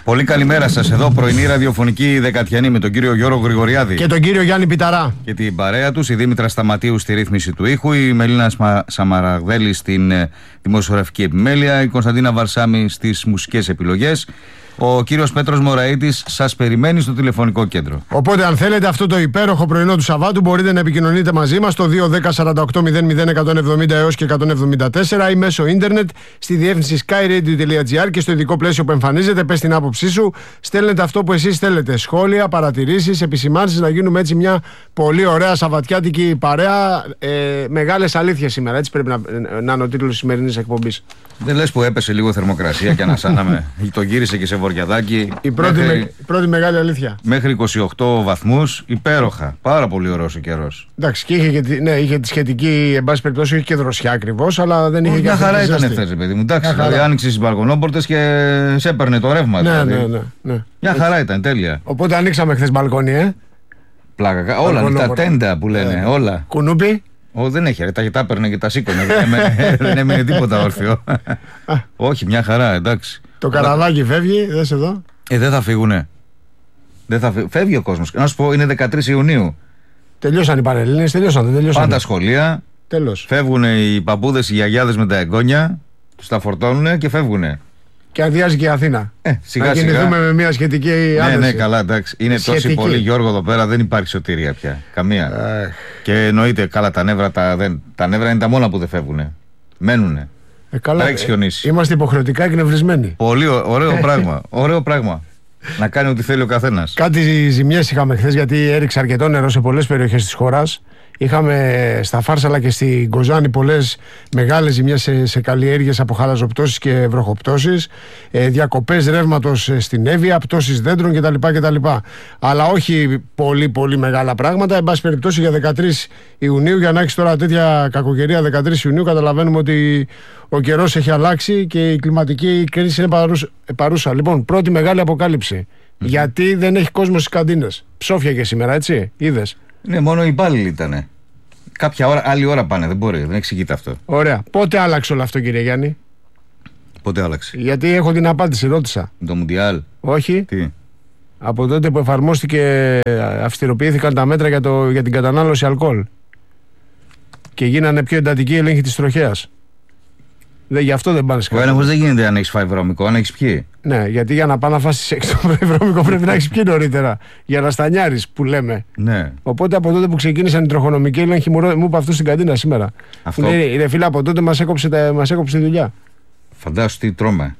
Πολύ καλημέρα σας. Εδώ πρωινή ραδιοφωνική δεκατιανή με τον κύριο Γιώργο Γρηγοριάδη και τον κύριο Γιάννη Πιταρά και την παρέα τους, η Δήμητρα Σταματίου στη ρύθμιση του ήχου, η Μελίνα Σαμαραγδέλη στην δημοσιογραφική επιμέλεια, η Κωνσταντίνα Βαρσάμη στις μουσικές επιλογές. Ο κύριος Πέτρος Μωραΐτης σας περιμένει στο τηλεφωνικό κέντρο. Οπότε, αν θέλετε αυτό το υπέροχο πρωινό του Σαββάτου, μπορείτε να επικοινωνείτε μαζί μας στο 210-48-00-170 έως και 174 ή μέσω ίντερνετ στη διεύθυνση skyradio.gr και στο ειδικό πλαίσιο που εμφανίζεται. Πες την άποψή σου, στέλνετε αυτό που εσείς θέλετε. Σχόλια, παρατηρήσεις, επισημάνσεις, να γίνουμε έτσι μια πολύ ωραία σαββατιάτικη παρέα. Μεγάλες αλήθειες σήμερα. Έτσι πρέπει να είναι ο τίτλος της σημερινής εκπομπής. Δεν λες που έπεσε λίγο θερμοκρασία και ανασάναμε. Το γύρισε και σε Βορειαδάκι. Η πρώτη μεγάλη αλήθεια. Μέχρι 28 βαθμούς, υπέροχα. Πάρα πολύ ωραίος ο καιρός. Εντάξει, και είχε τη σχετική, εν πάση περιπτώσει, είχε και δροσιά ακριβώς, αλλά δεν είχε. Μια χαρά ήταν χθες, παιδί μου. Εντάξει, δηλαδή άνοιξε τις μπαλκονόπορτες και σε έπαιρνε το ρεύμα. Ναι. Μια χαρά ήταν, τέλεια. Οπότε ανοίξαμε χθες μπαλκόνι, Πλάκα, όλα, τα τέντα που λένε, όλα. Κουνούπι. Δεν έχει, τα έπαιρνε και τα σήκωνε. Δεν έμεινε τίποτα όρθιο. Όχι, μια χαρά, εντάξει. Το καραβάκι φεύγει, δες εδώ. Δεν θα φύγουνε. Φεύγει ο κόσμος. Να σου πω, είναι 13 Ιουνίου. Τελειώσαν οι Πανελλήνιες, δεν τελειώσαν. Πάντα σχολεία. Τέλος. Φεύγουν οι παππούδες, οι γιαγιάδες με τα εγγόνια. Τους τα φορτώνουνε και φεύγουνε. Και αδειάζει και η Αθήνα. Σιγά να κινηθούμε με μια σχετική άδεση. Ναι, καλά, εντάξει. Είναι τόσοι πολλοί, Γιώργο, εδώ πέρα, δεν υπάρχει σωτηρία πια. Καμία. Και εννοείται, καλά, τα νεύρα είναι τα μόνα που δεν φεύγουνε. Μένουνε. Καλά, είμαστε υποχρεωτικά εκνευρισμένοι. Πολύ ωραίο πράγμα. Ωραίο πράγμα. Να κάνει ό,τι θέλει ο καθένας. Κάτι ζημιές είχαμε χθες, γιατί έριξε αρκετό νερό σε πολλές περιοχές της χώρας. Είχαμε στα Φάρσαλα και στην Κοζάνη πολλές μεγάλες ζημιές σε καλλιέργειες από χαλαζοπτώσεις και βροχοπτώσεις, διακοπές ρεύματος στην Εύβοια, πτώσεις δέντρων κτλ. Αλλά όχι πολύ μεγάλα πράγματα. Εν πάση περιπτώσει, για 13 Ιουνίου, για να έχεις τώρα τέτοια κακοκαιρία 13 Ιουνίου, καταλαβαίνουμε ότι ο καιρός έχει αλλάξει και η κλιματική κρίση είναι παρούσα. Λοιπόν, πρώτη μεγάλη αποκάλυψη. Γιατί δεν έχει κόσμο στις καντίνες. Ψόφια και σήμερα, έτσι, είδες. Ναι, μόνο οι υπάλληλοι ήτανε. Κάποια ώρα, άλλη ώρα πάνε, δεν μπορεί, δεν εξηγείται αυτό. Ωραία. Πότε άλλαξε όλο αυτό, κύριε Γιάννη? Πότε άλλαξε? Γιατί έχω την απάντηση, ρώτησα. Το Μουντιάλ. Όχι. Τι? Από τότε που εφαρμόστηκε, αυστηροποιήθηκαν τα μέτρα για την κατανάλωση αλκοόλ. Και γίνανε πιο εντατική έλεγχη της τροχέας. Γι' αυτό δεν πάνε Ο έλεγχος δεν γίνεται αν έχεις φάει βρώμικο, αν έχεις πιει. Ναι, γιατί για να πάει να φάσεις έξω βρώμικο πρέπει να έχεις πιει νωρίτερα. Για να στανιάρεις, που λέμε. Ναι. Οπότε από τότε που ξεκίνησαν οι τροχονομικοί έλεγχοι, μου είπε αυτό στην καντίνα σήμερα. Αυτό... Ρε φίλε, από τότε μας έκοψε τη δουλειά. Φαντάσου τι τρώμε.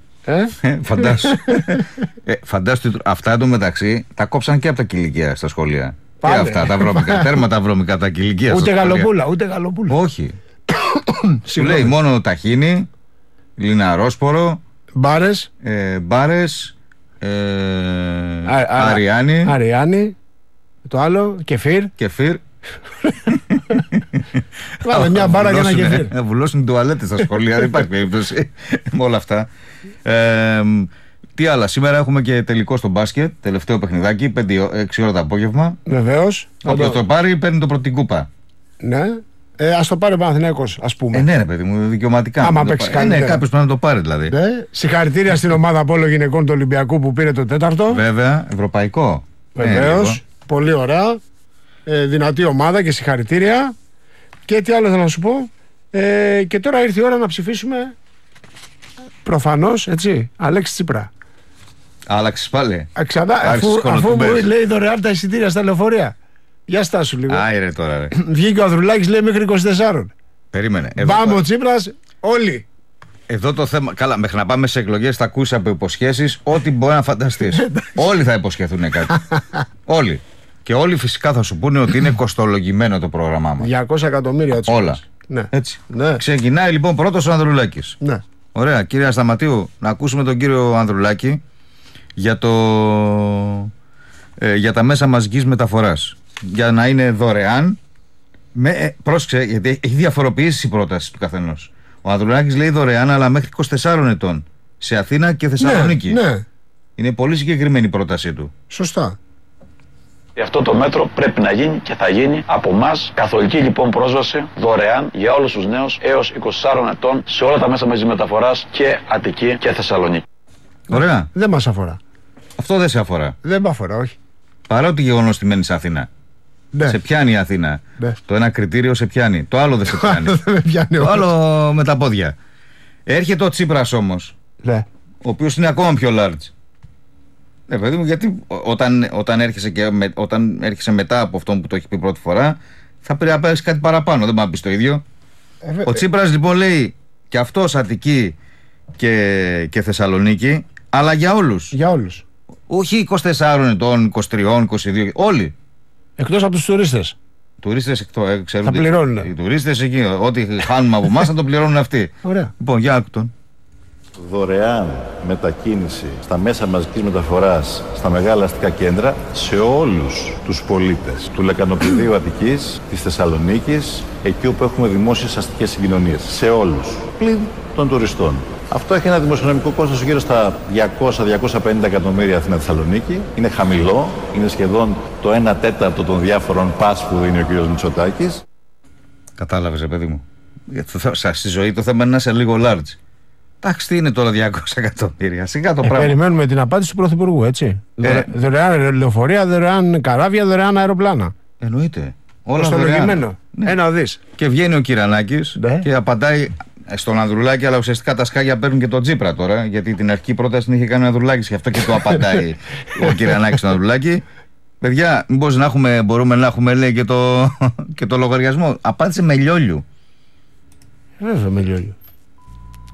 Φαντάσου. Αυτά εντωμεταξύ τα κόψαν και από τα κηλικεία στα σχολεία. Και αυτά τα βρώμικα. Τέρμα τα βρώμικα τα κηλικεία. Ούτε γαλοπούλα. Όχι. Σου λέει μόνο ταχίνι, λιναρόσπορο, μπάρες, αριάνι, το άλλο, κεφίρ. Βάλε μια μπάρα για ένα κεφίρ. Να βουλώσουν τουαλέτες στα σχολεία, δεν υπάρχει περίπτωση με όλα αυτά. Τι άλλα, σήμερα έχουμε και τελικό στο μπάσκετ, τελευταίο παιχνιδάκι, 5-6 ώρα το απόγευμα. Βεβαίως. Όποιος το πάρει παίρνει το πρώτη κούπα. Ναι. Ας το πάρει ο Παναθηναϊκός, ας πούμε. Ναι, ρε παιδί μου, δικαιωματικά. Άμα παίξει καλύτερα. Ναι, κάποιος πρέπει να το πάρει δηλαδή. Ναι. Συγχαρητήρια στην ομάδα Πόλο Γυναικών του Ολυμπιακού που πήρε το 4ο. Βέβαια, ευρωπαϊκό. Βεβαίως. Πολύ ωραία. Δυνατή ομάδα και συγχαρητήρια. Και τι άλλο θέλω να σου πω. Και τώρα ήρθε η ώρα να ψηφίσουμε. Προφανώς, έτσι, Αλέξη Τσίπρα. Άλλαξες πάλι. Αφού μου λέει δωρεάν τα εισιτήρια στα λεωφορεία. Για στάσου λίγο. Άιρε τώρα, ρε. Βγήκε ο Ανδρουλάκης, λέει μέχρι 24. Περίμενε. Πάμε ο Τσίπρας, όλοι. Εδώ το θέμα. Καλά, μέχρι να πάμε σε εκλογές θα ακούσει από υποσχέσεις ό,τι μπορεί να φανταστείς. Όλοι θα υποσχεθούν κάτι. Όλοι. Και όλοι φυσικά θα σου πούνε ότι είναι κοστολογημένο το πρόγραμμά μας. 200 εκατομμύρια έτσι. Όλα. Ναι. Έτσι. Ναι. Ξεκινάει λοιπόν πρώτος ο Ανδρουλάκης. Ναι. Ωραία, κύριε Σταματίου, να ακούσουμε τον κύριο Ανδρουλάκη για τα μέσα μαζικής μεταφοράς. Για να είναι δωρεάν. Πρόσεξε, γιατί έχει διαφοροποιήσει η πρόταση του καθενός. Ο Ανδρουλάκης λέει δωρεάν, αλλά μέχρι 24 ετών. Σε Αθήνα και Θεσσαλονίκη. Ναι. Είναι πολύ συγκεκριμένη η πρότασή του. Σωστά. Αυτό το μέτρο πρέπει να γίνει και θα γίνει από εμάς. Καθολική λοιπόν πρόσβαση δωρεάν για όλους τους νέους έως 24 ετών σε όλα τα μέσα μαζικής μεταφοράς και Αττική και Θεσσαλονίκη. Ωραία. Δεν μας αφορά. Αυτό δεν σε αφορά. Δεν με αφορά, όχι. Παρότι γεγονός ότι μένεις Αθήνα. Ναι. Σε πιάνει η Αθήνα. Ναι. Το ένα κριτήριο σε πιάνει. Το άλλο δεν σε πιάνει. Δεν με πιάνει Το άλλο με τα πόδια. Έρχεται ο Τσίπρας όμως, Ναι. ο οποίος είναι ακόμα πιο large. Ναι, παιδί μου, γιατί όταν έρχεσαι μετά από αυτόν που το έχει πει πρώτη φορά, θα πρέπει να πάρεις κάτι παραπάνω. Δεν πάει να πεις το ίδιο. Ο Τσίπρας λοιπόν λέει και αυτός Αττική και Θεσσαλονίκη, αλλά για όλους. Για όλους. Όχι 24 ετών, 23, 22, όλοι. Εκτός από τους τουρίστες. Τουρίστες ξέρουν. Θα πληρώνουν. Οι τουρίστες εκεί, ό,τι χάνουμε από εμάς θα το πληρώνουν αυτοί. Ωραία. Λοιπόν, για άκου τον. Δωρεάν μετακίνηση στα μέσα μαζικής μεταφοράς στα μεγάλα αστικά κέντρα σε όλους τους πολίτες του Λεκανοπηδίου Αττικής, της Θεσσαλονίκης, εκεί όπου έχουμε δημόσιες αστικές συγκοινωνίες. Σε όλους, πλην των τουριστών. Αυτό έχει ένα δημοσιονομικό κόστος γύρω στα 200-250 εκατομμύρια Αθήνα-Θεσσαλονίκη. Είναι χαμηλό, είναι σχεδόν το 1/4 των διάφορων πας που δίνει ο κ. Μητσοτάκης. Κατάλαβες, παιδί μου. Στη ζωή το θέμα είναι να είσαι λίγο large. Εντάξει, τι είναι τώρα 200 εκατομμύρια. Σιγά το πράγμα. Περιμένουμε την απάντηση του Πρωθυπουργού, έτσι. Δωρεάν λεωφορεία, δωρεάν καράβια, δωρεάν αεροπλάνα. Εννοείται. Όλα Στο δωρεάν. λογημένο. Ναι. Ένα δις. Και βγαίνει ο Κυρανάκης και απαντάει στον Ανδρουλάκη, αλλά ουσιαστικά τα σκάγια παίρνουν και τον Τσίπρα τώρα. Γιατί την αρχική πρόταση την είχε κάνει ο Ανδρουλάκης, γι' αυτό και το απαντάει ο Κυρανάκης στον Ανδρουλάκη. Παιδιά, μήπως μπορούμε να έχουμε, λέει, και το λογαριασμό. Απάντησε με λιόλιου. Βέβαια, με λιόλιου.